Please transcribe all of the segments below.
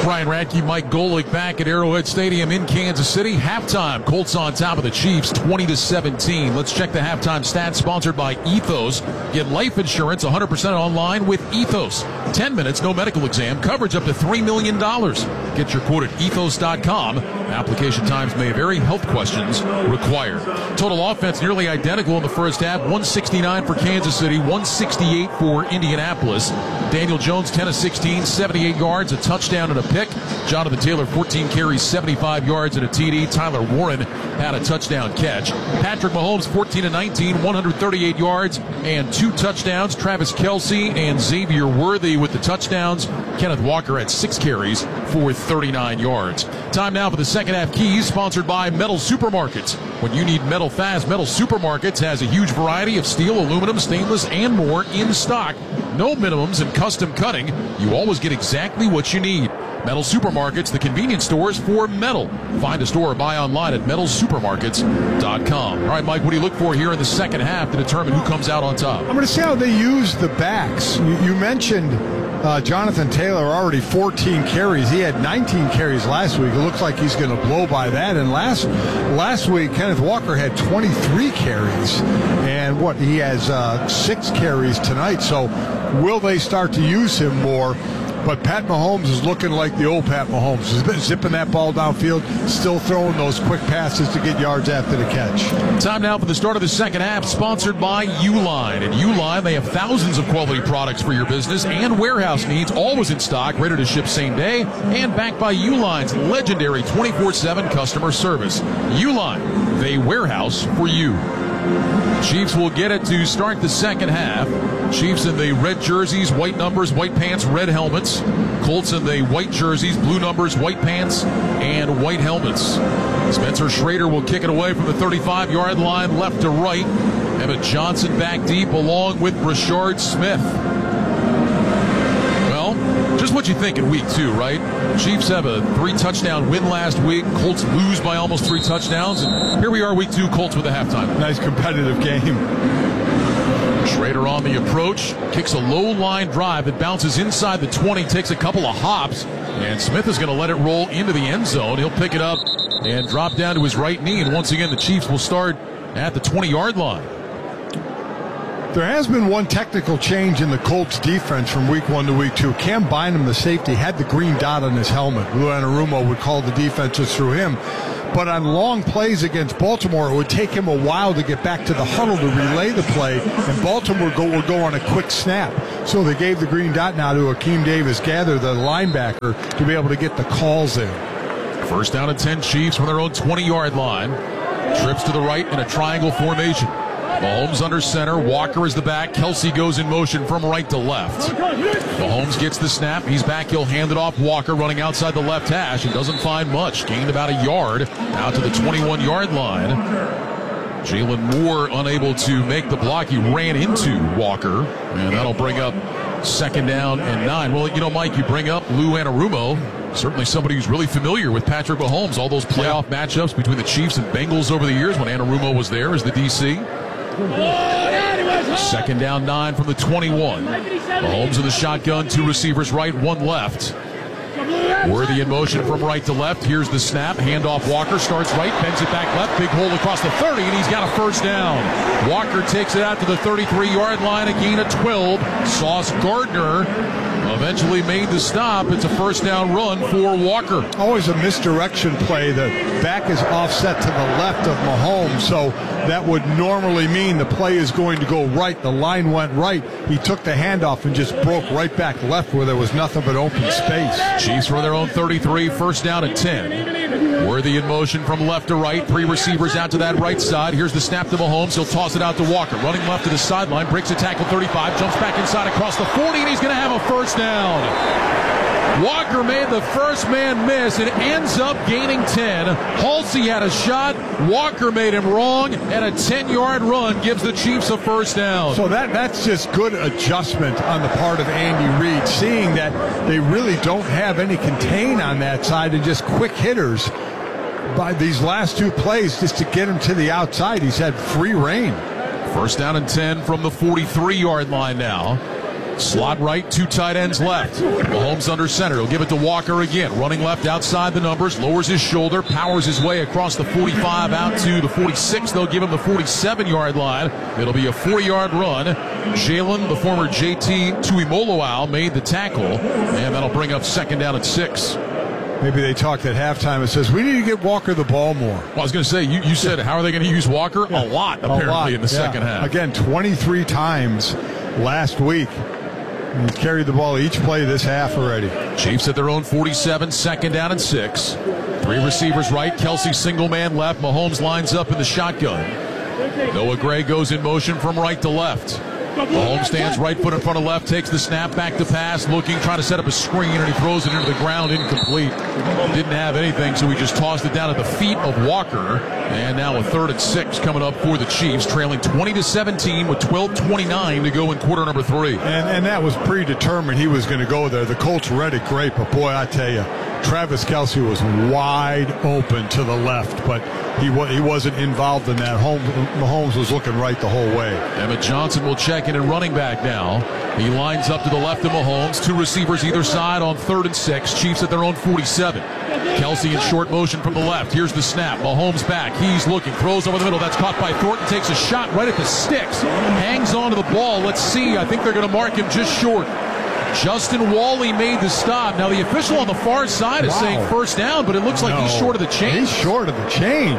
Ryan Radke, Mike Golick back at Arrowhead Stadium in Kansas City. Halftime, Colts on top of the Chiefs, 20-17. Let's check the halftime stats sponsored by Ethos. Get life insurance 100% online with Ethos. 10 minutes, no medical exam, coverage up to $3 million. Get your quote at ethos.com. Application times may vary. Health questions required. Total offense nearly identical in the first half. 169 for Kansas City, 168 for Indianapolis. Daniel Jones, 10 of 16, 78 yards, a touchdown and a pick. Jonathan Taylor, 14 carries, 75 yards and a TD. Tyler Warren had a touchdown catch. Patrick Mahomes, 14 of 19, 138 yards and 2 touchdowns. Travis Kelce and Xavier Worthy with the touchdowns. Kenneth Walker had 6 carries for 39 yards. Time now for the second half keys, sponsored by Metal Supermarkets. When you need metal fast, Metal Supermarkets has a huge variety of steel, aluminum, stainless, and more in stock. No minimums and custom cutting. You always get exactly what you need. Metal Supermarkets, the convenience stores for metal. Find a store or buy online at metalsupermarkets.com. All right, Mike, what do you look for here in the second half to determine who comes out on top? I'm going to see how they use the backs. You mentioned Jonathan Taylor, already 14 carries. He had 19 carries last week. It looks like he's going to blow by that. And last week, Kenneth Walker had 23 carries. And he has 6 carries tonight. So will they start to use him more? But Pat Mahomes is looking like the old Pat Mahomes. He's been zipping that ball downfield, still throwing those quick passes to get yards after the catch. Time now for the start of the second half, sponsored by Uline. And Uline, they have thousands of quality products for your business and warehouse needs, always in stock, ready to ship same day, and backed by Uline's legendary 24/7 customer service. Uline, they warehouse for you. Chiefs will get it to start the second half. Chiefs in the red jerseys, white numbers, white pants, red helmets. Colts in the white jerseys, blue numbers, white pants, and white helmets. Spencer Schrader will kick it away from the 35-yard line, left to right. Emmett Johnson back deep along with Rashard Smith. Well, just what you think in week 2, right? Chiefs have a 3-touchdown win last week. Colts lose by almost 3 touchdowns. And here we are, week 2, Colts with a halftime. Nice competitive game. Schrader on the approach, kicks a low line drive that bounces inside the 20, takes a couple of hops, and Smith is going to let it roll into the end zone. He'll pick it up and drop down to his right knee, and once again the Chiefs will start at the 20-yard line. There has been one technical change in the Colts defense from week 1 to week 2. Cam Bynum, the safety, had the green dot on his helmet. Lou Anarumo would call the defenses through him. But on long plays against Baltimore, it would take him a while to get back to the huddle to relay the play, and Baltimore would go on a quick snap. So they gave the green dot now to Akeem Davis-Gaither, the linebacker, to be able to get the calls in. First down and 10 Chiefs from their own 20-yard line. Trips to the right in a triangle formation. Mahomes under center. Walker is the back. Kelce goes in motion from right to left. Mahomes gets the snap. He's back. He'll hand it off. Walker running outside the left hash and doesn't find much. Gained about a yard out to the 21-yard line. Jalen Moore unable to make the block. He ran into Walker, and that'll bring up second down and 9. Well, you know, Mike, you bring up Lou Anarumo. Certainly somebody who's really familiar with Patrick Mahomes. All those playoff matchups between the Chiefs and Bengals over the years when Anarumo was there as the DC. Second down 9 from the 21. Mahomes in the shotgun, 2 receivers right, 1 left. Worthy in motion from right to left. Here's the snap. Handoff. Walker starts right, bends it back left. Big hole across the 30, and he's got a first down. Walker takes it out to the 33-yard line, a gain of 12. Sauce Gardner eventually made the stop. It's a first down run for Walker. Always a misdirection play. The back is offset to the left of Mahomes, so that would normally mean the play is going to go right. The line went right. He took the handoff and just broke right back left where there was nothing but open space. Chiefs from their own 33, first down and 10. Worthy in motion from left to right. 3 receivers out to that right side. Here's the snap to Mahomes. He'll toss it out to Walker. Running left to the sideline. Breaks a tackle 35. Jumps back inside across the 40, and he's going to have a first down. Walker made the first man miss and ends up gaining 10. Halsey had a shot. Walker made him wrong, and a 10-yard run gives the Chiefs a first down. So that's just good adjustment on the part of Andy Reid, seeing that they really don't have any contain on that side and just quick hitters by these last 2 plays just to get him to the outside. He's had free reign. First down and 10 from the 43-yard line now. Slot right, 2 tight ends left. Mahomes under center. He'll give it to Walker again. Running left outside the numbers. Lowers his shoulder. Powers his way across the 45 out to the 46. They'll give him the 47-yard line. It'll be a 4-yard run. Jalen, the former JT Tuimoloau, made the tackle. And that'll bring up 2nd down and 6. Maybe they talked at halftime. It says, we need to get Walker the ball more. Well, I was going to say, you said, how are they going to use Walker? A lot, apparently, in the second half. Again, 23 times last week. He carried the ball each play this half already. Chiefs at their own 47, 2nd down and 6. 3 receivers right, Kelsey single man left. Mahomes lines up in the shotgun. Noah Gray goes in motion from right to left. Mahomes stands right foot in front of left, takes the snap, back to pass, looking, trying to set up a screen, and he throws it into the ground, incomplete. Didn't have anything, so he just tossed it down at the feet of Walker. And now a 3rd and 6 coming up for the Chiefs, trailing 20-17 with 12:29 to go in quarter number 3. And that was predetermined. He was going to go there. The Colts read it great, but boy, I tell you, Travis Kelce was wide open to the left, but he wasn't involved in that. Mahomes was looking right the whole way. Emmett Johnson will check in running back now. He lines up to the left of Mahomes. 2 receivers either side on 3rd and 6. Chiefs at their own 47. Kelsey in short motion from the left. Here's the snap. Mahomes back. He's looking. Throws over the middle. That's caught by Thornton. Takes a shot right at the sticks. Hangs on to the ball. Let's see. I think they're going to mark him just short. Justin Wally made the stop. Now the official on the far side is saying 1st down, but it looks like he's short of the chain. He's short of the chain.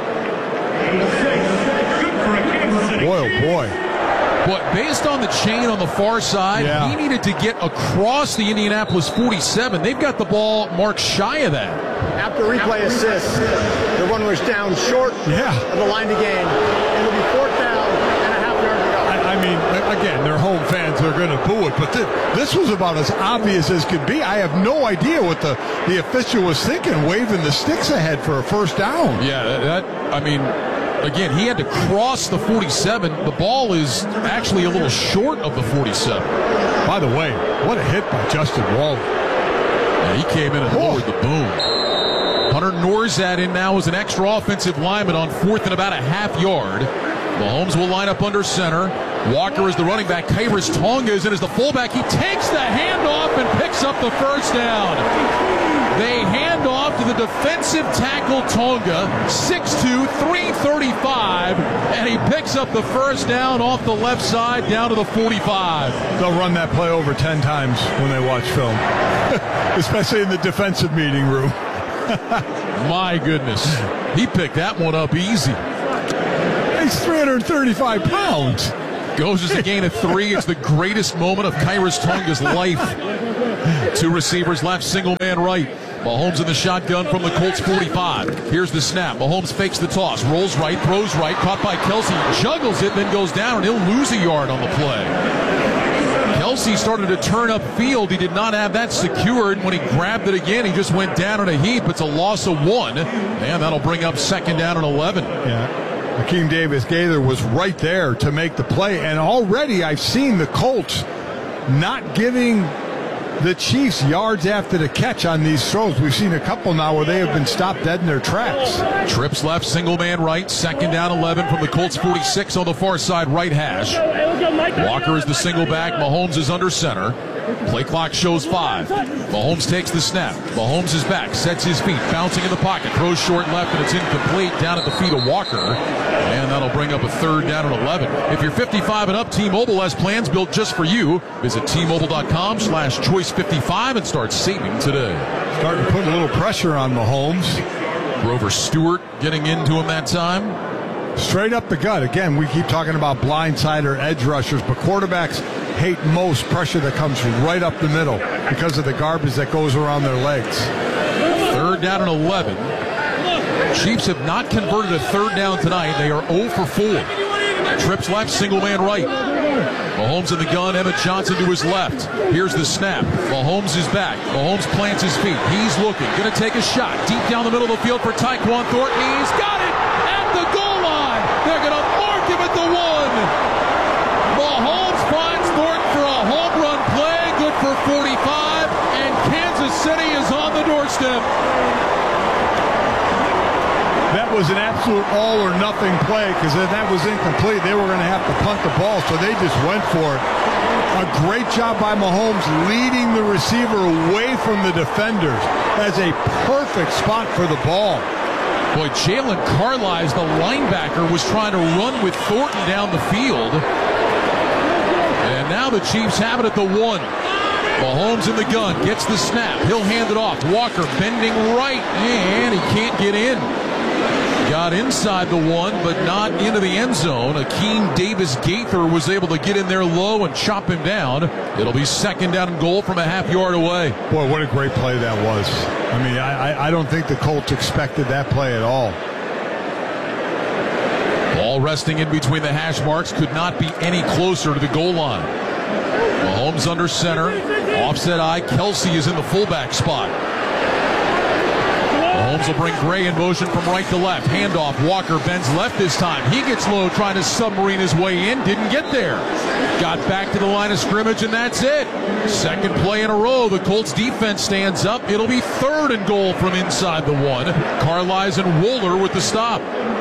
Boy, oh boy. But based on the chain on the far side, he needed to get across the Indianapolis 47. They've got the ball marked shy of that. After replay assist, the run was down short of the line to gain. It'll be 4th down and a half yard to go. I mean, again, they're home fans. They're going to boo it. But this was about as obvious as could be. I have no idea what the official was thinking, waving the sticks ahead for a 1st down. Again, he had to cross the 47. The ball is actually a little short of the 47. By the way, what a hit by Justin Wally. Yeah, he came in and lowered the boom. Hunter Norzad in now as an extra offensive lineman on 4th and about a half yard. Mahomes will line up under center. Walker is the running back. Khyiris Tonga is in as the fullback. He takes the handoff and picks up the 1st down. They hand off to the defensive tackle Tonga, 6'2", 335, and he picks up the 1st down off the left side down to the 45. They'll run that play over 10 times when they watch film, especially in the defensive meeting room. My goodness. He picked that one up easy. He's 335 pounds. Goes as a gain of 3. It's the greatest moment of Khyiris Tonga's life. 2 receivers left, single man right. Mahomes in the shotgun from the Colts 45. Here's the snap. Mahomes fakes the toss, rolls right, throws right, caught by Kelsey, juggles it, then goes down, and he'll lose a yard on the play. Kelsey started to turn upfield. He did not have that secured. When he grabbed it again, he just went down in a heap. It's a loss of 1, and that'll bring up 2nd down and 11. Yeah. Akeem Davis-Gaither was right there to make the play, and already I've seen the Colts not giving the Chiefs yards after the catch on these throws. We've seen a couple now where they have been stopped dead in their tracks. Trips left, single man right, 2nd down 11 from the Colts 46 on the far side right hash. Walker is the single back. Mahomes is under center. Play clock shows 5. Mahomes takes the snap. Mahomes is back, sets his feet, bouncing in the pocket, throws short left, and it's incomplete down at the feet of Walker. And that'll bring up a 3rd down and 11. If you're 55 and up, T-Mobile has plans built just for you. Visit T-Mobile.com/choice55 and start saving today. Starting to put a little pressure on Mahomes. Grover Stewart getting into him that time. Straight up the gut. Again, we keep talking about blindside or edge rushers, but quarterbacks hate most pressure that comes right up the middle because of the garbage that goes around their legs. 3rd down and 11. Chiefs have not converted a 3rd down tonight. They are 0 for 4. Trips left, single man right. Mahomes in the gun, Emmett Johnson to his left. Here's the snap. Mahomes is back. Mahomes plants his feet. He's looking. Going to take a shot. Deep down the middle of the field for Tyquan Thornton. He's got it at the goal line. They're going to mark him at the 1. Mahomes finds Thornton for a home run play. Good for 45. And Kansas City is on the doorstep. That was an absolute all-or-nothing play because if that was incomplete, they were going to have to punt the ball, so they just went for it. A great job by Mahomes leading the receiver away from the defenders. That's a perfect spot for the ball. Boy, Jalen Carlisle, the linebacker, was trying to run with Thornton down the field. And now the Chiefs have it at the 1. Mahomes in the gun, gets the snap. He'll hand it off. Walker bending right, and he can't get in. Got inside the 1, but not into the end zone. Akeem Davis-Gaither was able to get in there low and chop him down. It'll be second down and goal from a half-yard away. Boy, what a great play that was. I mean, I don't think the Colts expected that play at all. Ball resting in between the hash marks, could not be any closer to the goal line. Mahomes under center, offset eye. Kelsey is in the fullback spot. Mahomes will bring Gray in motion from right to left. Handoff, Walker bends left this time. He gets low trying to submarine his way in, didn't get there. Got back to the line of scrimmage, and that's it. Second play in a row, the Colts defense stands up. It'll be third and goal from inside the 1. Carlisle and Wooler with the stop.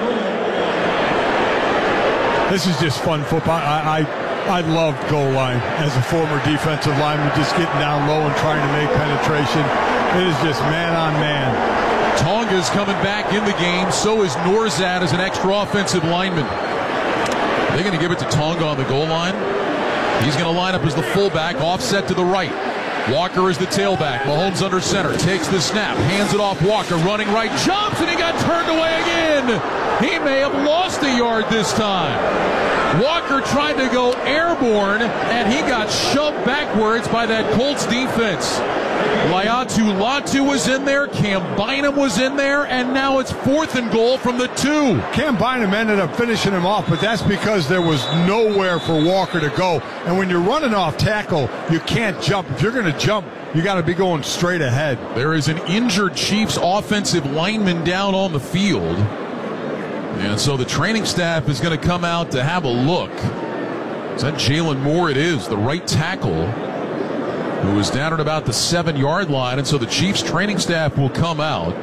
This is just fun football. I love goal line as a former defensive lineman, just getting down low and trying to make penetration. It is just man on man. Tonga's coming back in the game. So is Norzad as an extra offensive lineman. They're going to give it to Tonga on the goal line. He's going to line up as the fullback, offset to the right. Walker is the tailback. Mahomes under center, takes the snap, hands it off. Walker running right, jumps, and he got turned away again. He may have lost a yard this time. Walker tried to go airborne, and he got shoved backwards by that Colts defense. Laiatu Latu was in there, Cam Bynum was in there, and now it's fourth and goal from the 2. Cam Bynum ended up finishing him off, but that's because there was nowhere for Walker to go. And when you're running off tackle, you can't jump. If you're going to jump, you got to be going straight ahead. There is an injured Chiefs offensive lineman down on the field. And so the training staff is going to come out to have a look. Is that Jalen Moore? It is, the right tackle, who is down at about the 7-yard line. And so the Chiefs training staff will come out.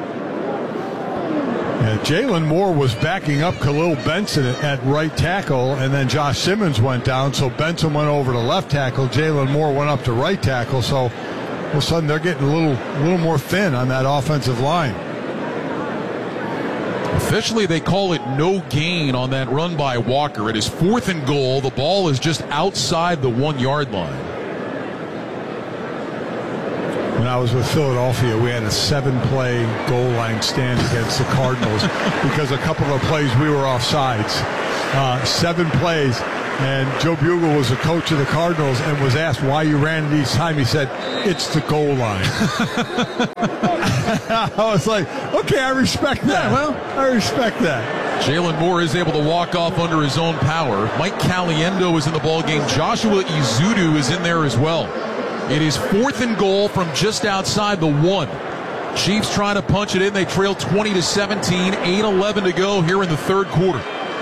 Yeah, Jalen Moore was backing up Khalil Benson at right tackle, and then Josh Simmons went down. So Benson went over to left tackle. Jalen Moore went up to right tackle. So all of a sudden they're getting a little more thin on that offensive line. Officially, they call it no gain on that run by Walker. It is fourth and goal. The ball is just outside the 1-yard line. When I was with Philadelphia, we had a 7-play goal line stand against the Cardinals because a couple of plays we were offsides. 7 plays. And Joe Bugle was the coach of the Cardinals and was asked why you ran it each time. He said, it's the goal line. I was like, okay, I respect that. Yeah, well, I respect that. Jalen Moore is able to walk off under his own power. Mike Caliendo is in the ball game. Joshua Izudu is in there as well. It is fourth and goal from just outside the 1. Chiefs trying to punch it in. They trail 20-17, 8:11 to go here in the third quarter.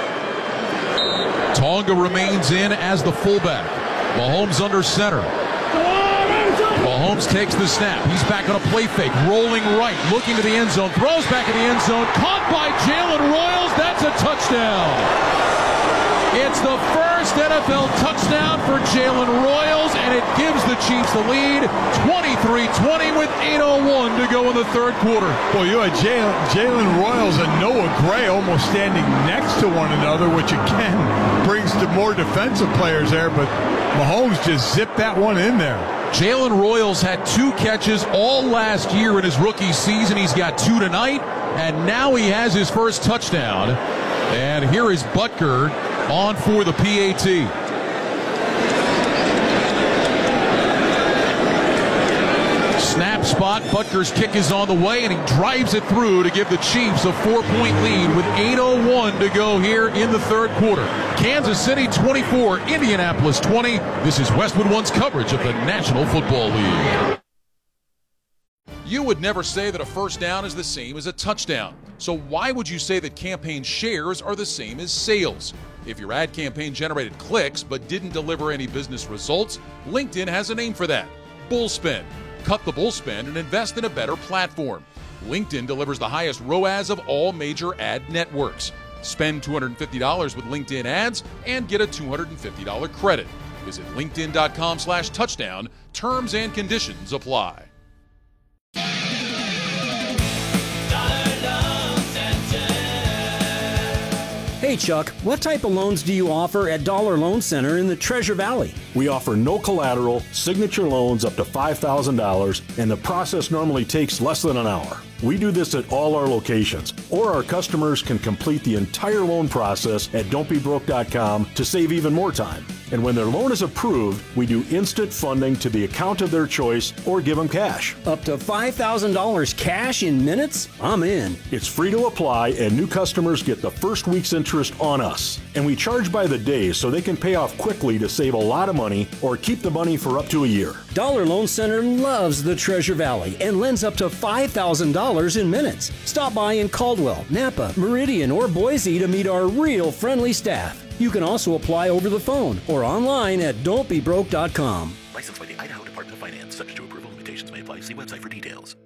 Tonga remains in as the fullback. Mahomes under center. Mahomes takes the snap. He's back on a play fake, rolling right, looking to the end zone, throws back in the end zone, caught by Jalen Royals. That's a touchdown. It's the first NFL touchdown for Jalen Royals, and it gives the Chiefs the lead, 23-20 with 8:01 to go in the third quarter. Well, you had Jalen Royals and Noah Gray almost standing next to one another, which again brings to more defensive players there, but Mahomes just zipped that one in there. Jalen Royals had 2 catches all last year in his rookie season. He's got 2 tonight, and now he has his first touchdown. And here is Butker on for the PAT. Snap spot. Butker's kick is on the way, and he drives it through to give the Chiefs a 4-point lead with 8:01 to go here in the third quarter. Kansas City 24, Indianapolis 20. This is Westwood One's coverage of the National Football League. You would never say that a first down is the same as a touchdown. So why would you say that campaign shares are the same as sales? If your ad campaign generated clicks but didn't deliver any business results, LinkedIn has a name for that: Bullspend. Cut the bullspend and invest in a better platform. LinkedIn delivers the highest ROAS of all major ad networks. Spend $250 with LinkedIn ads and get a $250 credit. Visit linkedin.com/touchdown. Terms and conditions apply. Hey Chuck, what type of loans do you offer at Dollar Loan Center in the Treasure Valley? We offer no collateral, signature loans up to $5,000, and the process normally takes less than an hour. We do this at all our locations, or our customers can complete the entire loan process at don'tbebroke.com to save even more time. And when their loan is approved, we do instant funding to the account of their choice or give them cash. Up to $5,000 cash in minutes? I'm in. It's free to apply, and new customers get the first week's interest on us. And we charge by the day so they can pay off quickly to save a lot of money or keep the money for up to a year. Dollar Loan Center loves the Treasure Valley and lends up to $5,000 in minutes. Stop by in Caldwell, Napa, Meridian, or Boise to meet our real friendly staff. You can also apply over the phone or online at don'tbebroke.com. Licensed by the Idaho Department of Finance. Subject to approval. Limitations may apply. See website for details.